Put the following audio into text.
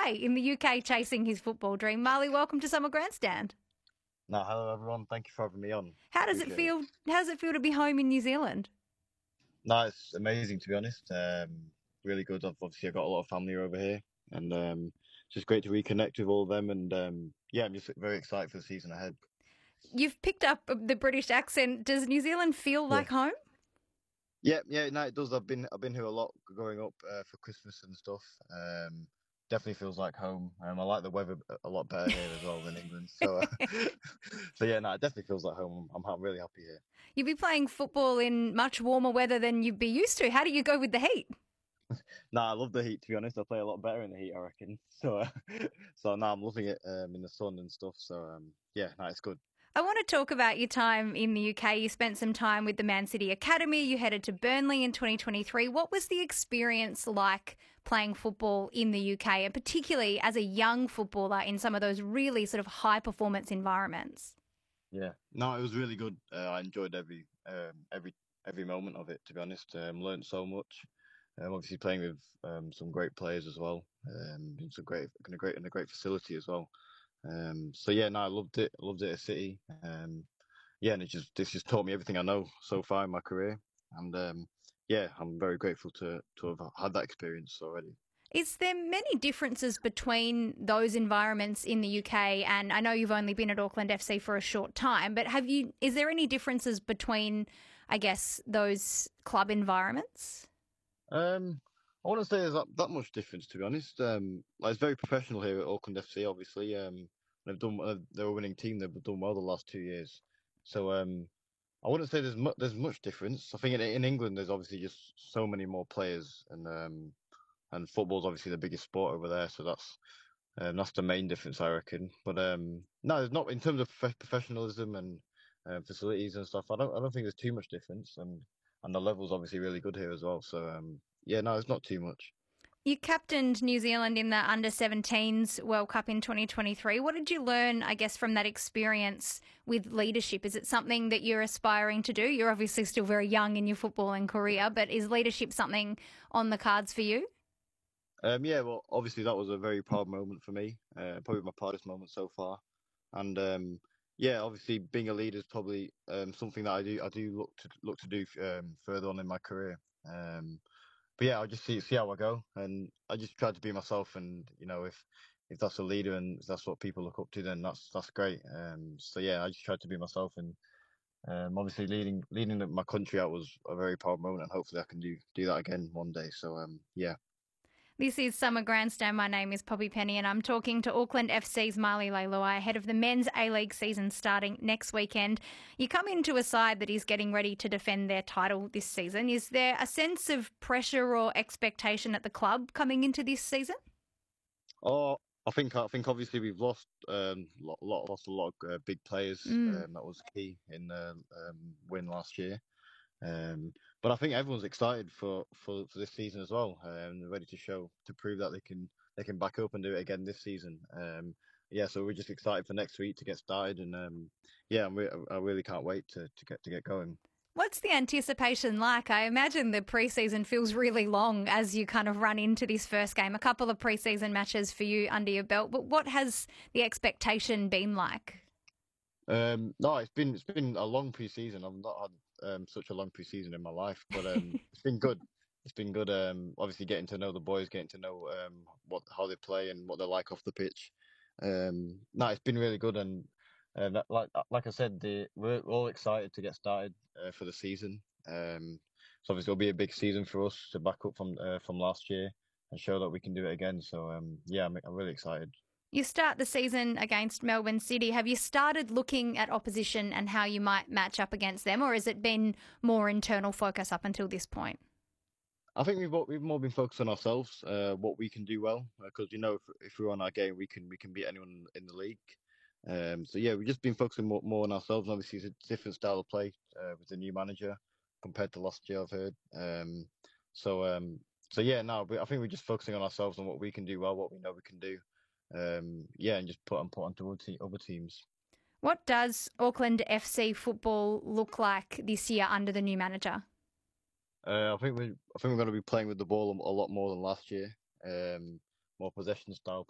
away in the UK chasing his football dream. Marley, welcome to Summer Grandstand. No, hello everyone. Thank you for having me on. How does it feel? How does it feel to be home in New Zealand? No, it's amazing to be honest. Really good. I've got a lot of family over here, and it's just great to reconnect with all of them. And yeah, I'm just very excited for the season ahead. You've picked up the British accent. Does New Zealand feel Yeah. like home? Yeah. No, it does. I've been here a lot growing up for Christmas and stuff. Definitely feels like home. I like the weather a lot better here as well than England. So, so yeah, no, it definitely feels like home. I'm really happy here. You'll be playing football in much warmer weather than you'd be used to. How do you go with the heat? No, I love the heat. To be honest, I play a lot better in the heat, I reckon. So, so now I'm loving it in the sun and stuff. So, yeah, no, it's good. I want to talk about your time in the UK. You spent some time with the Man City Academy. You headed to Burnley in 2023. What was the experience like playing football in the UK, and particularly as a young footballer in some of those really sort of high performance environments? Yeah, no, it was really good. I enjoyed every moment of it. To be honest, learned so much. Obviously playing with some great players as well. It's a great facility as well. So yeah, no, I loved it. I loved it at City. Yeah, and this just taught me everything I know so far in my career. And yeah, I'm very grateful to have had that experience already. Is there many differences between those environments in the UK? And I know you've only been at Auckland FC for a short time, but is there any differences between, I guess, those club environments? I wouldn't say there's that much difference, to be honest. Like it's very professional here at Auckland FC. Obviously, they're a winning team. They've done well the last 2 years. So I wouldn't say there's much difference. I think in England there's obviously just so many more players, and football's obviously the biggest sport over there. So that's the main difference, I reckon. But no, there's not in terms of professionalism and facilities and stuff. I don't think there's too much difference, and the level's obviously really good here as well. So yeah, no, it's not too much. You captained New Zealand in the under-17s World Cup in 2023. What did you learn, I guess, from that experience with leadership? Is it something that you're aspiring to do? You're obviously still very young in your footballing career, but is leadership something on the cards for you? Yeah, well, obviously that was a very proud moment for me. Probably my proudest moment so far. And yeah, obviously being a leader is probably something that I do look to do further on in my career. But yeah, I'll just see how I go, and I just try to be myself. And if that's a leader and if that's what people look up to, then that's great. So yeah, I just try to be myself, and obviously leading my country out was a very proud moment, and hopefully I can do that again one day. So yeah. This is Summer Grandstand. My name is Poppy Penny, and I'm talking to Auckland FC's Marley Leilua ahead of the men's A-League season starting next weekend. You come into a side that is getting ready to defend their title this season. Is there a sense of pressure or expectation at the club coming into this season? Oh, I think obviously we've lost a lot of big players. That was key in the win last year. Um, but I think everyone's excited for this season as well. They're ready to prove that they can back up and do it again this season. Yeah, so we're just excited for next week to get started, and yeah, I really can't wait to get going. What's the anticipation like? I imagine the preseason feels really long as you kind of run into this first game. A couple of preseason matches for you under your belt, but what has the expectation been like? No, it's been a long preseason. I've not had such a long preseason in my life, but it's been good. It's been good. Obviously getting to know the boys, getting to know how they play and what they're like off the pitch. No, it's been really good, and like I said, we're all excited to get started for the season. So obviously it'll be a big season for us to back up from last year and show that we can do it again. So yeah, I'm really excited. You start the season against Melbourne City. Have you started looking at opposition and how you might match up against them, or has it been more internal focus up until this point? I think we've more been focused on ourselves, what we can do well, because if we're on our game, we can beat anyone in the league. So yeah, we've just been focusing more on ourselves. Obviously, it's a different style of play with the new manager compared to last year, I've heard. So so yeah, no, I think we're just focusing on ourselves and what we can do well, what we know we can do. Yeah, and just put onto other teams. What does Auckland FC football look like this year under the new manager? I think we're going to be playing with the ball a lot more than last year. More possession style